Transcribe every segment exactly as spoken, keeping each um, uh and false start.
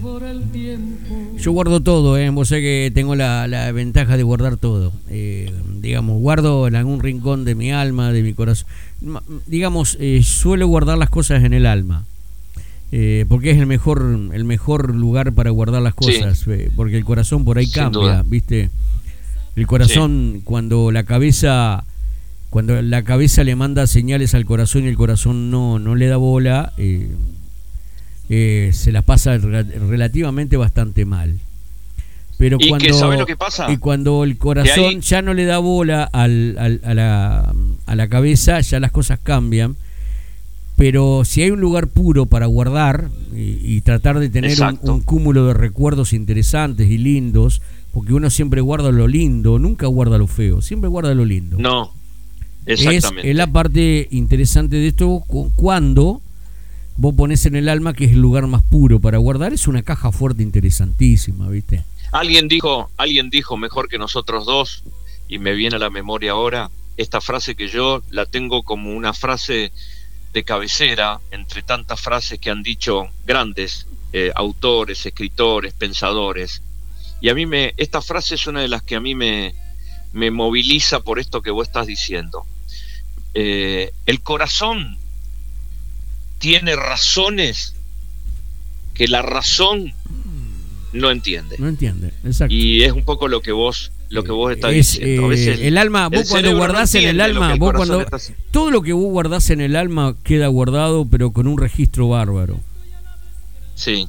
Yo guardo todo, ¿eh? Vos sabés que tengo la, la ventaja de guardar todo. Eh, digamos, guardo en algún rincón de mi alma, de mi corazón. Digamos, eh, suelo guardar las cosas en el alma. Eh, porque es el mejor el mejor lugar para guardar las cosas. Sí. Eh, porque el corazón por ahí Sin cambia, duda. ¿Viste? El corazón, sí. cuando la cabeza... Cuando la cabeza le manda señales al corazón y el corazón no, no le da bola, eh, eh, se la pasa relativamente bastante mal. Pero ¿Y cuando, que sabés lo que pasa? Y cuando el corazón ahí... ya no le da bola al, al, a, la, a la cabeza, ya las cosas cambian. Pero si hay un lugar puro para guardar y, y tratar de tener un, un cúmulo de recuerdos interesantes y lindos, porque uno siempre guarda lo lindo, nunca guarda lo feo, siempre guarda lo lindo. No. Exactamente. Es, es la parte interesante de esto cuando vos ponés en el alma que es el lugar más puro para guardar. Es una caja fuerte interesantísima, ¿viste? Alguien dijo, alguien dijo mejor que nosotros dos, y me viene a la memoria ahora esta frase que yo la tengo como una frase de cabecera entre tantas frases que han dicho grandes eh, autores, escritores, pensadores. Y a mí me esta frase es una de las que a mí me me moviliza por esto que vos estás diciendo. Eh, el corazón tiene razones que la razón no entiende. No entiende, exacto. Y es un poco lo que vos lo que vos estás es, diciendo. A veces el, el alma, vos el cuando guardás no en el alma, el vos cuando todo lo que vos guardás en el alma queda guardado, pero con un registro bárbaro. Sí.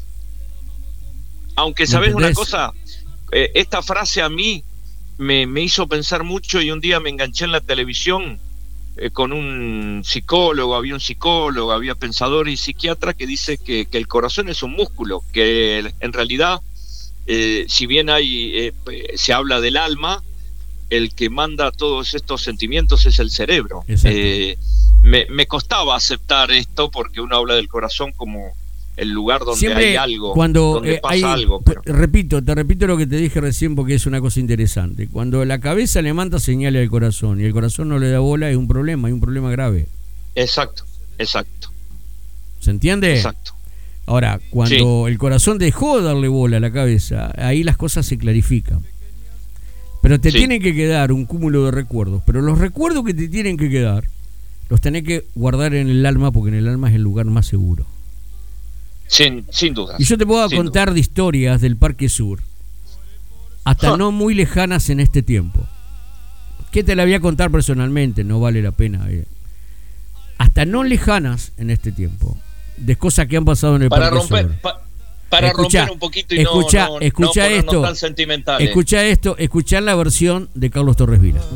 Aunque sabés una cosa, eh, esta frase a mí Me, me hizo pensar mucho, y un día me enganché en la televisión eh, con un psicólogo, había un psicólogo, había pensador y psiquiatra que dice que, que el corazón es un músculo, que en realidad, eh, si bien hay eh, se habla del alma, el que manda todos estos sentimientos es el cerebro. Eh, me, me costaba aceptar esto porque uno habla del corazón como el lugar donde Siempre hay algo, cuando donde eh, pasa hay, algo. Pero... Repito, te repito lo que te dije recién porque es una cosa interesante. Cuando la cabeza le manda señales al corazón y el corazón no le da bola, es un problema, hay un problema grave. Exacto, exacto. ¿Se entiende? Exacto. Ahora, cuando sí. el corazón dejó de darle bola a la cabeza, ahí las cosas se clarifican. Pero te sí. tienen que quedar un cúmulo de recuerdos. Pero los recuerdos que te tienen que quedar, los tenés que guardar en el alma, porque en el alma es el lugar más seguro. Sin, sin duda. Y yo te puedo contar duda. de historias del Parque Sur, hasta huh. no muy lejanas en este tiempo. Que te la voy a contar personalmente, no vale la pena. Eh. Hasta no lejanas en este tiempo, de cosas que han pasado en el para Parque romper, Sur. Pa, para escuchá, romper un poquito y escuchá, no, no, escuchá no esto, tan sentimentales. Escuchá esto, escuchá la versión de Carlos Torres Vila.